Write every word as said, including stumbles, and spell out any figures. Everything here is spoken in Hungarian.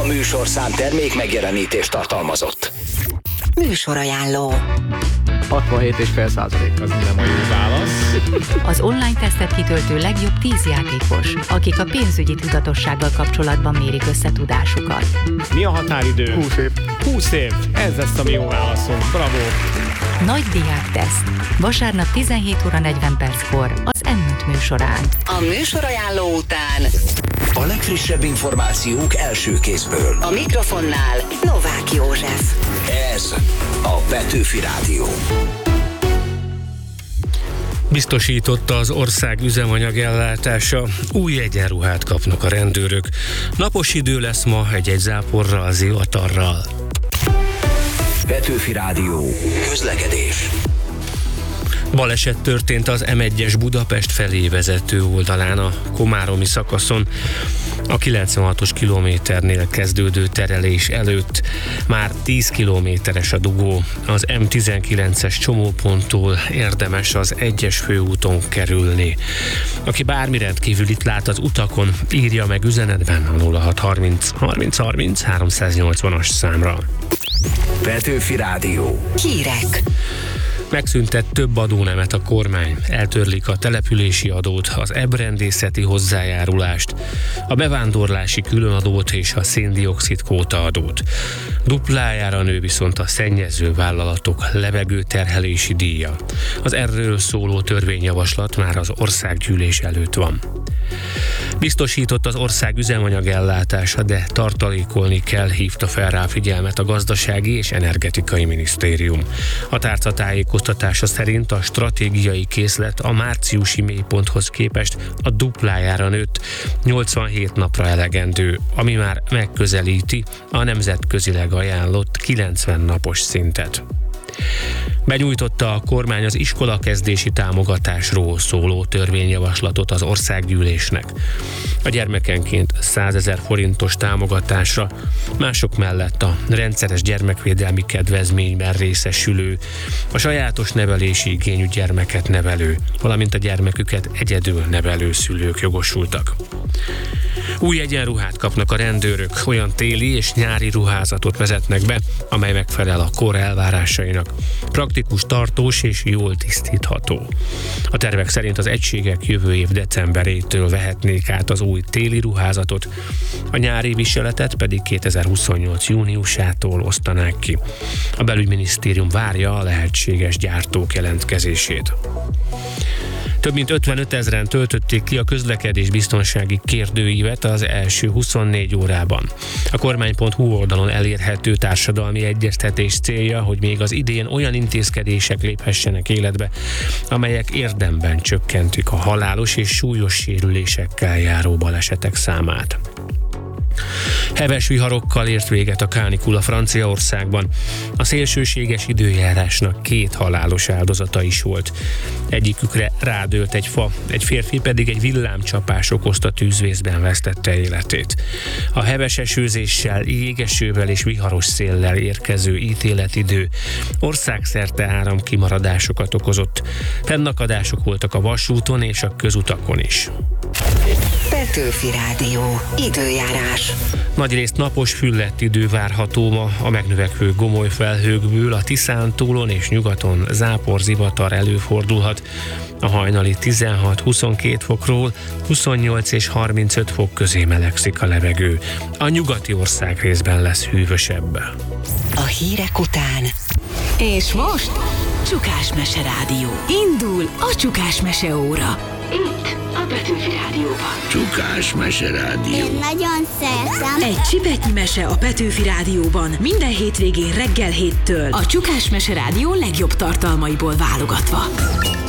műsorszám termék megjelenítést tartalmazott. Műsorajánló. hatvanhét egész öt százalék az nem a jó válasz. Az online tesztet kitöltő legjobb tíz játékos, akik a pénzügyi tudatossággal kapcsolatban mérik összetudásukat. Mi a határidő? húsz év. húsz év. Ez lesz a mi jó válaszunk. Bravo! Nagy diák teszt. Vasárnap tizenhét óra negyven perckor az em öt műsorán. A műsorajánló után A legfrissebb információk első kézből. a mikrofonnál Novák József. Ez a Petőfi Rádió. Biztosította az ország üzemanyag ellátása, új egyenruhát kapnak a rendőrök. Napos idő lesz ma egy-egy záporral, zivatarral. Petőfi Rádió. Közlekedés. Baleset történt az em egyes Budapest felé vezető oldalán a komáromi szakaszon. A kilencvenhatos kilométernél kezdődő terelés előtt már tíz kilométeres a dugó. Az em tizenkilences csomóponttól érdemes az egyes főúton kerülni. Aki bármi rendkívülit lát az utakon, írja meg üzenetben a nulla hat harminc harminc harminc háromszáznyolcvanas számra. Petőfi Rádió. Hírek. Megszüntet több adónemet a kormány, eltörlik a települési adót, az ebrendészeti hozzájárulást, a bevándorlási különadót és a szén-dioxid kvótaadót. Duplájára nő viszont a szennyező vállalatok levegőterhelési díja. Az erről szóló törvényjavaslat már az országgyűlés előtt van. Biztosított az ország üzemanyag ellátása, de tartalékolni kell, hívta fel rá figyelmet a Gazdasági és Energetikai Minisztérium. A tárca tájékoztatása szerint a stratégiai készlet a márciusi mélyponthoz képest a duplájára nőtt, nyolcvanhét napra elegendő, ami már megközelíti a nemzetközileg ajánlott kilencven napos szintet. Benyújtotta a kormány az iskolakezdési támogatásról szóló törvényjavaslatot az országgyűlésnek. A gyermekenként százezer forintos támogatásra, mások mellett a rendszeres gyermekvédelmi kedvezményben részesülő, a sajátos nevelési igényű gyermeket nevelő, valamint a gyermeküket egyedül nevelő szülők jogosultak. Új egyenruhát kapnak a rendőrök, olyan téli és nyári ruházatot vezetnek be, amely megfelel a kor elvárásainak. Praktikus, tartós és jól tisztítható. A tervek szerint az egységek jövő év decemberétől vehetnék át az új téli ruházatot, a nyári viseletet pedig kétezer-huszonnyolc júniusától osztanák ki. A belügyminisztérium várja a lehetséges gyártók jelentkezését. Több mint ötvenöt ezren töltötték ki a közlekedés biztonsági kérdőívet az első huszonnégy órában. A kormány pont hu oldalon elérhető társadalmi egyeztetés célja, hogy még az idén olyan intézkedések léphessenek életbe, amelyek érdemben csökkentik a halálos és súlyos sérülésekkel járó balesetek számát. Heves viharokkal ért véget a kánikula Franciaországban. A szélsőséges időjárásnak két halálos áldozata is volt. Egyikükre rádőlt egy fa, egy férfi pedig egy villámcsapás okozta tűzvészben vesztette életét. A heves esőzéssel, jégesővel és viharos széllel érkező ítéletidő országszerte áramkimaradásokat okozott. Fennakadások voltak a vasúton és a közutakon is. Petőfi Rádió. Időjárás. Nagyrészt napos, füllett idő várható ma, a megnövekvő gomoly felhőkből a Tiszántúlon és nyugaton zápor, zivatar előfordulhat. A hajnali tizenhat-huszonkét fokról huszonnyolc és harmincöt fok közé melegszik a levegő. A nyugati ország részben lesz hűvösebb. A hírek után. És most Csukás Mese Rádió. Indul a Csukás Mese óra. Itt a Petőfi Rádióban. Csukás Mese Rádió. Én nagyon szeretem. Egy csipetnyi mese a Petőfi Rádióban minden hétvégén reggel héttől. A Csukás Mese Rádió legjobb tartalmaiból válogatva.